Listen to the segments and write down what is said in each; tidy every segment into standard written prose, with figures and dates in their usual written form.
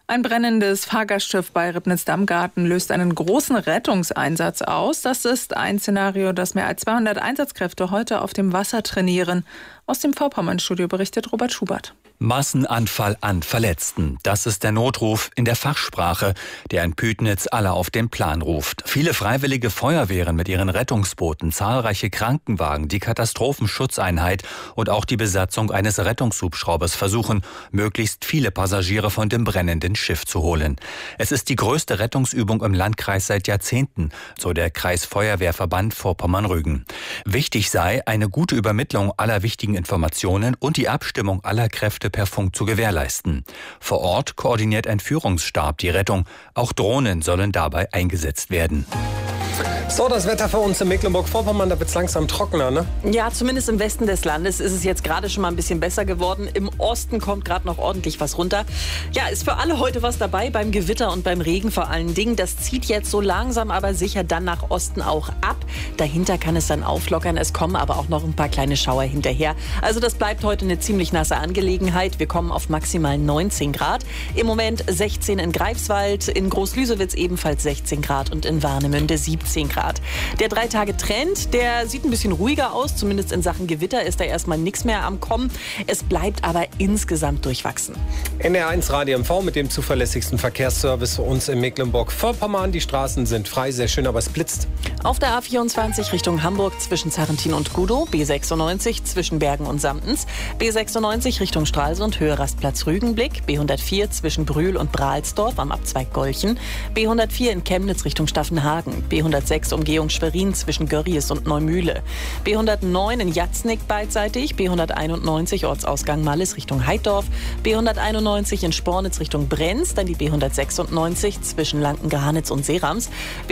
Ein brennendes Fahrgastschiff bei Ribnitz-Damgarten löst einen großen Rettungseinsatz aus. Das ist ein Szenario, das mehr als 200 Einsatzkräfte heute auf dem Wasser trainieren. Aus dem Vorpommern-Studio berichtet Robert Schubert. Massenanfall an Verletzten. Das ist der Notruf in der Fachsprache, der in Pütnitz alle auf den Plan ruft. Viele freiwillige Feuerwehren mit ihren Rettungsbooten, zahlreiche Krankenwagen, die Katastrophenschutzeinheit und auch die Besatzung eines Rettungshubschraubers versuchen, möglichst viele Passagiere von dem brennenden Schiff zu holen. Es ist die größte Rettungsübung im Landkreis seit Jahrzehnten, so der Kreisfeuerwehrverband Vorpommern-Rügen. Wichtig sei, eine gute Übermittlung aller wichtigen Informationen und die Abstimmung aller Kräfte per Funk zu gewährleisten. Vor Ort koordiniert ein Führungsstab die Rettung. Auch Drohnen sollen dabei eingesetzt werden. So, das Wetter für uns in Mecklenburg-Vorpommern, da wird es langsam trockener, ne? Ja, zumindest im Westen des Landes ist es jetzt gerade schon mal ein bisschen besser geworden. Im Osten kommt gerade noch ordentlich was runter. Ja, ist für alle heute was dabei, beim Gewitter und beim Regen vor allen Dingen. Das zieht jetzt so langsam, aber sicher dann nach Osten auch ab. Dahinter kann es dann auflockern. Es kommen aber auch noch ein paar kleine Schauer hinterher. Also das bleibt heute eine ziemlich nasse Angelegenheit. Wir kommen auf maximal 19 Grad. Im Moment 16 in Greifswald, in Groß-Lüsewitz ebenfalls 16 Grad und in Warnemünde 17 Grad. Der 3-Tage-Trend, der sieht ein bisschen ruhiger aus. Zumindest in Sachen Gewitter ist da erstmal nichts mehr am Kommen. Es bleibt aber insgesamt durchwachsen. NDR1 Radio MV mit dem zuverlässigsten Verkehrsservice für uns in Mecklenburg-Vorpommern. Die Straßen sind frei, sehr schön, aber es blitzt. Auf der A24 Richtung Hamburg zwischen Zarrentin und Gudow, B96 zwischen Bergen und Samtens, B96 Richtung Stralsund, Höhe Rastplatz Rügenblick, B104 zwischen Brühl und Brahlsdorf am Abzweig Golchen, B104 in Chemnitz Richtung Staffenhagen, B106 Umgehung Schwerin zwischen Görries und Neumühle, B109 in Jatznick beidseitig, B191 Ortsausgang Mallis Richtung Heiddorf, B191 in Spornitz Richtung Brenz, dann die B196 zwischen Lanken-Granitz und Seerams,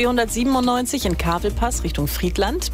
B197 in Kavelpass Richtung Friedland,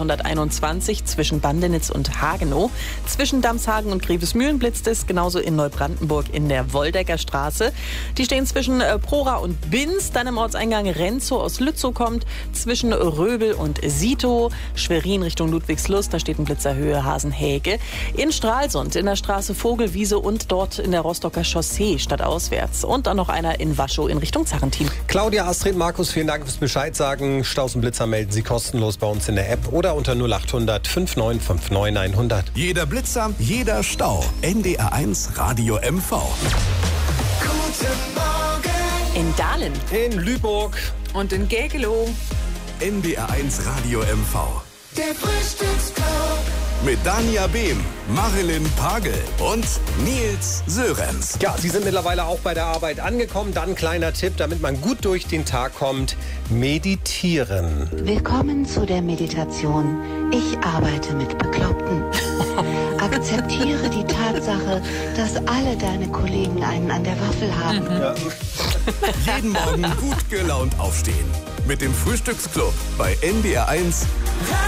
B321 zwischen Bandenitz und Hagenow, zwischen Damshagen und Grevesmühlen blitzt es, genauso in Neubrandenburg in der Woldecker Straße. Die stehen zwischen Prora und Binz, dann im Ortseingang Renzow aus Lützow kommt, zwischen Röbel und Sito, Schwerin Richtung Ludwigslust, da steht ein Blitzer Höhe Hasenhäge. In Stralsund in der Straße Vogelwiese und dort in der Rostocker Chaussee stadtauswärts. Und dann noch einer in Waschow in Richtung Zarrentin. Claudia, Astrid, Markus, vielen Dank fürs Bescheid sagen. Staus und Blitzer melden Sie kostenlos bei uns in der App oder unter 0800 5959 100. Jeder Blitzer, jeder Stau. NDR1 Radio MV. Guten Morgen. In Dahlen. In Lübeck. Und in Gägelow. NDR1 Radio MV. Der Frühstücksclub. Mit Dania Behm, Marilyn Pagel und Nils Sörenz. Ja, Sie sind mittlerweile auch bei der Arbeit angekommen. Dann ein kleiner Tipp, damit man gut durch den Tag kommt. Meditieren. Willkommen zu der Meditation. Ich arbeite mit Bekloppten. Akzeptiere die Tatsache, dass alle deine Kollegen einen an der Waffel haben. Ja. Jeden Morgen gut gelaunt aufstehen. Mit dem Frühstücksclub bei NDR1